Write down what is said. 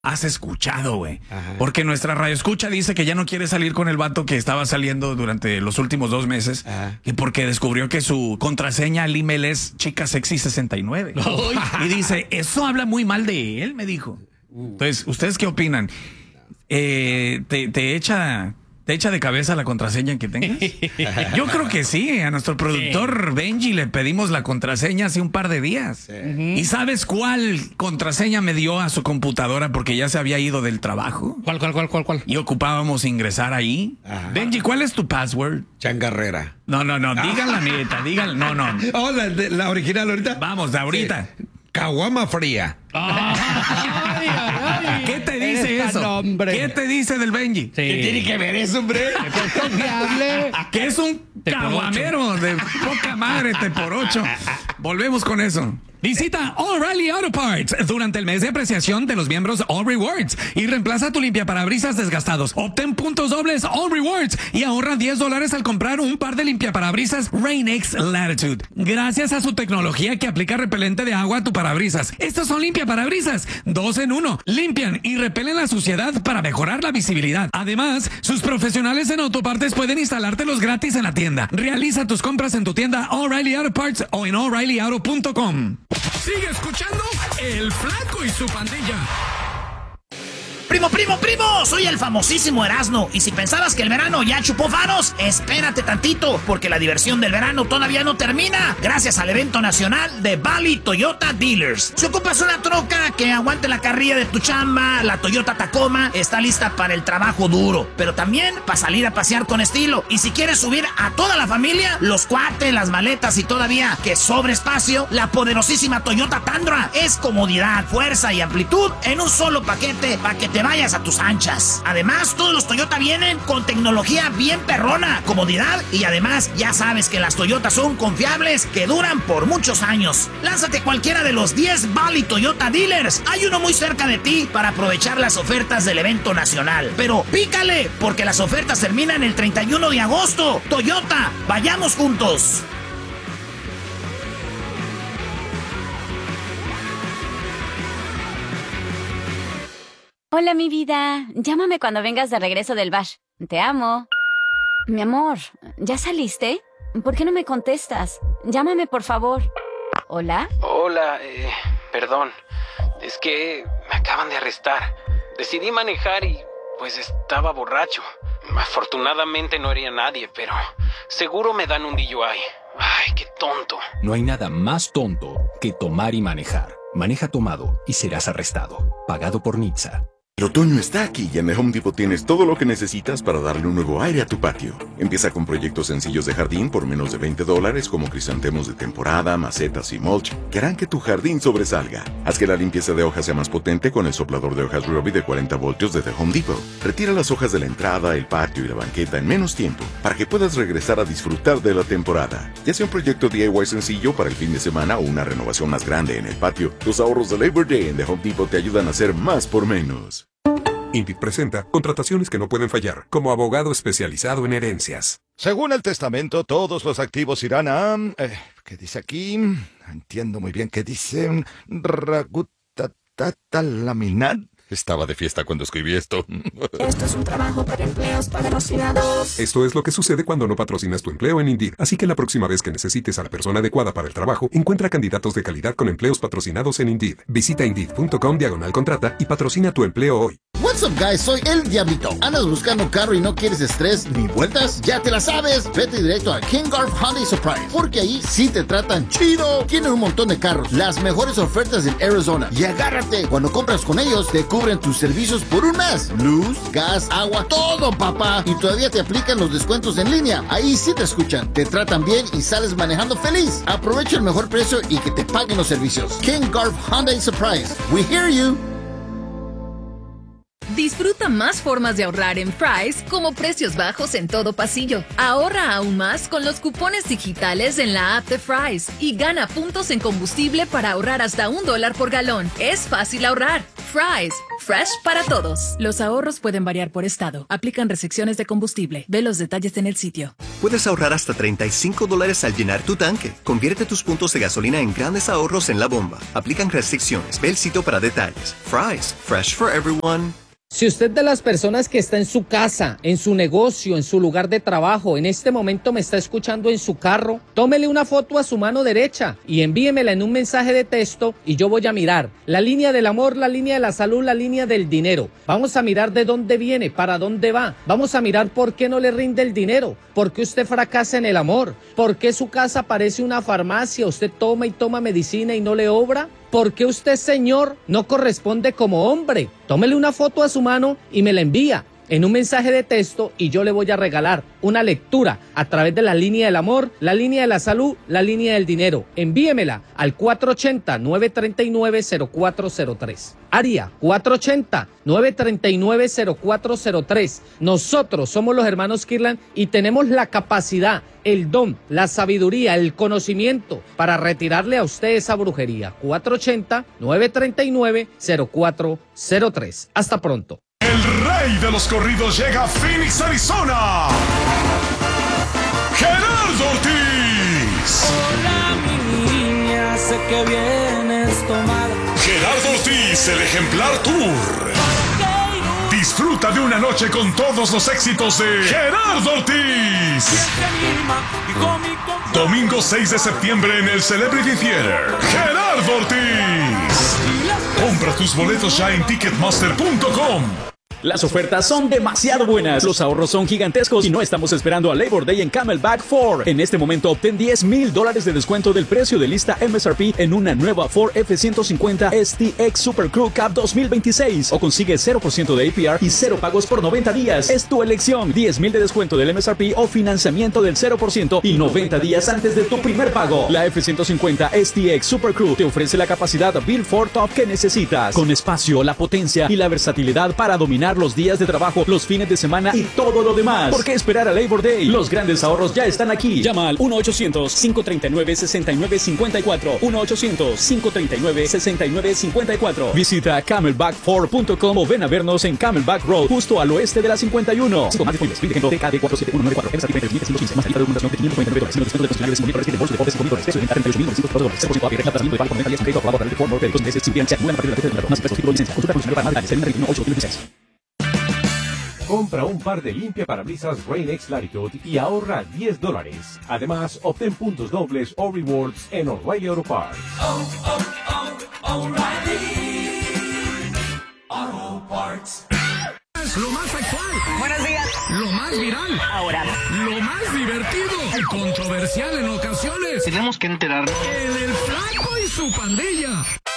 has escuchado, güey. Porque nuestra radioescucha dice que ya no quiere salir con el vato que estaba saliendo durante los últimos 2 meses. Y porque descubrió que su contraseña al email es chicasexy69. Y dice, eso habla muy mal de él, me dijo. Entonces, ¿ustedes qué opinan? ¿Te echa de cabeza la contraseña que tengas? Yo creo que sí. A nuestro productor Benji le pedimos la contraseña hace un par de días. ¿Y sabes cuál contraseña me dio a su computadora porque ya se había ido del trabajo? ¿Cuál? Y ocupábamos ingresar ahí. Benji, ¿cuál es tu password? Changarrera. No, digan la neta, digan, no. Oh, la original ahorita. Vamos, de ahorita. Sí. Caguama fría. ¿Qué te dice eso? ¿Qué te dice del Benji? Sí. ¿Qué tiene que ver eso, hombre? Es confiable. Que es un caguamero de poca madre, te por 8. Volvemos con eso. Visita O'Reilly Auto Parts durante el mes de apreciación de los miembros All Rewards y reemplaza tu limpiaparabrisas desgastados. Obtén puntos dobles All Rewards y ahorra $10 al comprar un par de limpiaparabrisas Rain-X Latitude. Gracias a su tecnología que aplica repelente de agua a tu parabrisas. Estos son limpiaparabrisas 2 en 1. Limpian y repelen la suciedad para mejorar la visibilidad. Además, sus profesionales en autopartes pueden instalártelos gratis en la tienda. Realiza tus compras en tu tienda O'Reilly Auto Parts o en O'ReillyAuto.com. Sigue escuchando El Flaco y su pandilla. Primo, soy el famosísimo Erasmo. Y si pensabas que el verano ya chupó faros, espérate tantito, porque la diversión del verano todavía no termina, gracias al evento nacional de Valley Toyota Dealers. Si ocupas una troca que aguante la carrilla de tu chamba, la Toyota Tacoma está lista para el trabajo duro, pero también para salir a pasear con estilo. Y si quieres subir a toda la familia, los cuates, las maletas y todavía que sobre espacio, la poderosísima Toyota Tundra es comodidad, fuerza y amplitud en un solo paquete para que te vayas a tus anchas. Además, todos los Toyota vienen con tecnología bien perrona, comodidad y además ya sabes que las Toyotas son confiables que duran por muchos años. Lánzate a cualquiera de los 10 Valley Toyota Dealers. Hay uno muy cerca de ti para aprovechar las ofertas del evento nacional. Pero pícale, porque las ofertas terminan el 31 de agosto. Toyota, vayamos juntos. Hola, mi vida. Llámame cuando vengas de regreso del bash. Te amo. Mi amor, ¿ya saliste? ¿Por qué no me contestas? Llámame, por favor. ¿Hola? Hola, perdón. Es que me acaban de arrestar. Decidí manejar y, pues, estaba borracho. Afortunadamente no hería a nadie, pero seguro me dan un DUI. Ay, qué tonto. No hay nada más tonto que tomar y manejar. Maneja tomado y serás arrestado. Pagado por NHTSA. El otoño está aquí y en The Home Depot tienes todo lo que necesitas para darle un nuevo aire a tu patio. Empieza con proyectos sencillos de jardín por menos de $20 como crisantemos de temporada, macetas y mulch que harán que tu jardín sobresalga. Haz que la limpieza de hojas sea más potente con el soplador de hojas Ryobi de 40 voltios de The Home Depot. Retira las hojas de la entrada, el patio y la banqueta en menos tiempo para que puedas regresar a disfrutar de la temporada. Ya sea un proyecto DIY sencillo para el fin de semana o una renovación más grande en el patio, los ahorros de Labor Day en The Home Depot te ayudan a hacer más por menos. Indeed presenta contrataciones que no pueden fallar, como abogado especializado en herencias. Según el testamento, todos los activos irán a... ¿qué dice aquí? Entiendo muy bien qué dice. Laminar. Estaba de fiesta cuando escribí esto. Esto es un trabajo para empleos patrocinados. Esto es lo que sucede cuando no patrocinas tu empleo en Indeed. Así que la próxima vez que necesites a la persona adecuada para el trabajo, encuentra candidatos de calidad con empleos patrocinados en Indeed. Visita Indeed.com/contrata y patrocina tu empleo hoy. What's up, guys? Soy El Diablito. ¿Andas buscando un carro y no quieres estrés ni vueltas? Ya te la sabes. Vete directo a King Garf Hyundai Surprise, porque ahí sí te tratan chido. Tienen un montón de carros, las mejores ofertas en Arizona. Y agárrate, cuando compras con ellos, te cubren tus servicios por un mes. Luz, gas, agua, todo, papá. Y todavía te aplican los descuentos en línea. Ahí sí te escuchan, te tratan bien y sales manejando feliz. Aprovecha el mejor precio y que te paguen los servicios. King Garf Hyundai Surprise. We hear you. Disfruta más formas de ahorrar en Fry's, como precios bajos en todo pasillo. Ahorra aún más con los cupones digitales en la app de Fry's y gana puntos en combustible para ahorrar hasta $1 por galón. Es fácil ahorrar. Fry's, fresh para todos. Los ahorros pueden variar por estado. Aplican restricciones de combustible. Ve los detalles en el sitio. Puedes ahorrar hasta $35 al llenar tu tanque. Convierte tus puntos de gasolina en grandes ahorros en la bomba. Aplican restricciones. Ve el sitio para detalles. Fry's, fresh for everyone. Si usted de las personas que está en su casa, en su negocio, en su lugar de trabajo, en este momento me está escuchando en su carro, tómele una foto a su mano derecha y envíemela en un mensaje de texto y yo voy a mirar la línea del amor, la línea de la salud, la línea del dinero. Vamos a mirar de dónde viene, para dónde va. Vamos a mirar por qué no le rinde el dinero, por qué usted fracasa en el amor, por qué su casa parece una farmacia, usted toma y toma medicina y no le obra. ¿Por qué usted, señor, no corresponde como hombre? Tómele una foto a su mano y me la envía en un mensaje de texto y yo le voy a regalar una lectura a través de la línea del amor, la línea de la salud, la línea del dinero. Envíemela al 480-939-0403. Área 480-939-0403. Nosotros somos los hermanos Kirlan y tenemos la capacidad, el don, la sabiduría, el conocimiento para retirarle a usted esa brujería. 480-939-0403. Hasta pronto. El rey de los corridos llega a Phoenix, Arizona. Gerardo Ortiz. Hola, mi niña, sé que vienes tomar. Gerardo Ortiz, el ejemplar tour. Disfruta de una noche con todos los éxitos de Gerardo Ortiz. Domingo 6 de septiembre en el Celebrity Theater. Gerardo Ortiz. Compra tus boletos ya en Ticketmaster.com. Las ofertas son demasiado buenas, los ahorros son gigantescos y no estamos esperando a Labor Day en Camelback Ford. En este momento obtén $10,000 de descuento del precio de lista MSRP en una nueva Ford F-150 STX Super Crew Cab 2026 o consigue 0% de APR y 0 pagos por 90 días. Es tu elección, $10,000 de descuento del MSRP o financiamiento del 0% y 90 días antes de tu primer pago. La F-150 STX Super Crew te ofrece la capacidad Build Ford Top que necesitas, con espacio, la potencia y la versatilidad para dominar los días de trabajo, los fines de semana y todo lo demás. ¿Por qué esperar a Labor Day? Los grandes ahorros ya están aquí. Llama al 1-800-539-6954. 1-800-539-6954. Visita camelbackford.com o ven a vernos en Camelback Road, justo al oeste de la 51. 5 más disponibles. Ejemplo, TKD 47194. MSRP 3.515. Más tarifas de documentación de $599. Sin descuento de funcionarios $5,000 de bolsa de deportes $5,000. Precio de venta $38,900. 0% APR. Real tratamiento de pago por 90 días con crédito aprobado por el Ford Norte de 2 meses sin financiar. Ninguna partida de la más impuestos, título de licencia. Consulta funcionario para más detalles. Termina 8-2016. Compra un par de limpiaparabrisas Rain-X Latitude y ahorra $10. Además, obtén puntos dobles o rewards en O'Reilly Auto Parts. O'Reilly Auto Parts. Lo más actual. Buenos días. Lo más viral. Ahora. Lo más divertido. Y controversial en ocasiones. Tenemos que enterarnos. El Flaco y su pandilla.